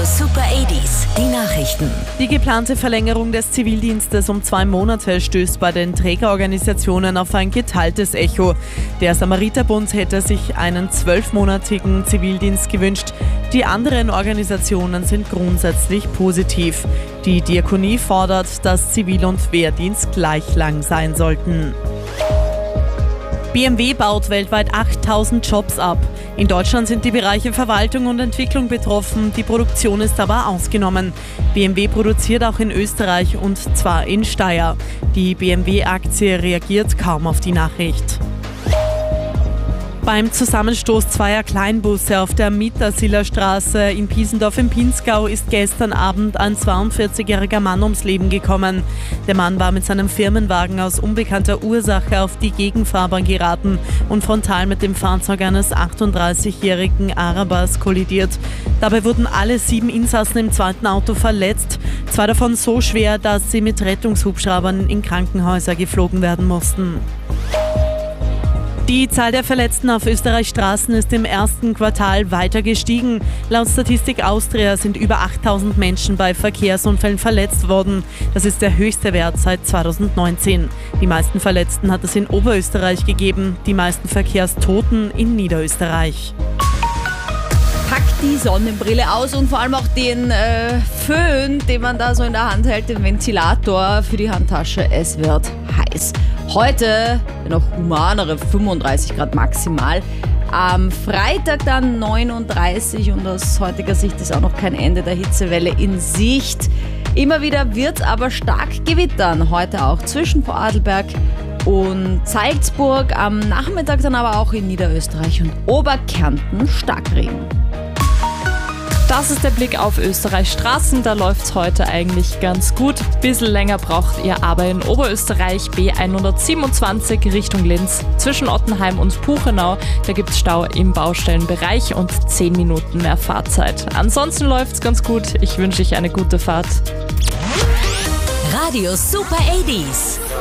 Super 80s, die Nachrichten. Die geplante Verlängerung des Zivildienstes um 2 Monate stößt bei den Trägerorganisationen auf ein geteiltes Echo. Der Samariterbund hätte sich einen 12-monatigen Zivildienst gewünscht. Die anderen Organisationen sind grundsätzlich positiv. Die Diakonie fordert, dass Zivil- und Wehrdienst gleich lang sein sollten. BMW baut weltweit 8000 Jobs ab. In Deutschland sind die Bereiche Verwaltung und Entwicklung betroffen, die Produktion ist aber ausgenommen. BMW produziert auch in Österreich und zwar in Steyr. Die BMW-Aktie reagiert kaum auf die Nachricht. Beim Zusammenstoß zweier Kleinbusse auf der Mittersiler Straße in Piesendorf im Pinzgau ist gestern Abend ein 42-jähriger Mann ums Leben gekommen. Der Mann war mit seinem Firmenwagen aus unbekannter Ursache auf die Gegenfahrbahn geraten und frontal mit dem Fahrzeug eines 38-jährigen Arabers kollidiert. Dabei wurden alle 7 Insassen im zweiten Auto verletzt, 2 davon so schwer, dass sie mit Rettungshubschraubern in Krankenhäuser geflogen werden mussten. Die Zahl der Verletzten auf Österreichs Straßen ist im ersten Quartal weiter gestiegen. Laut Statistik Austria sind über 8000 Menschen bei Verkehrsunfällen verletzt worden. Das ist der höchste Wert seit 2019. Die meisten Verletzten hat es in Oberösterreich gegeben, die meisten Verkehrstoten in Niederösterreich. Packt die Sonnenbrille aus und vor allem auch den Föhn, den man da so in der Hand hält, den Ventilator für die Handtasche. Es wird heiß. Heute noch humanere 35 Grad maximal. Am Freitag dann 39 und aus heutiger Sicht ist auch noch kein Ende der Hitzewelle in Sicht. Immer wieder wird es aber stark gewittern. Heute auch zwischen Vorarlberg und Salzburg. Am Nachmittag dann aber auch in Niederösterreich und Oberkärnten Starkregen. Das ist der Blick auf Österreichs Straßen, da läuft es heute eigentlich ganz gut. Bisschen länger braucht ihr aber in Oberösterreich B127 Richtung Linz. Zwischen Ottenheim und Puchenau, da gibt es Stau im Baustellenbereich und 10 Minuten mehr Fahrzeit. Ansonsten läuft es ganz gut, ich wünsche euch eine gute Fahrt. Radio Super 80s.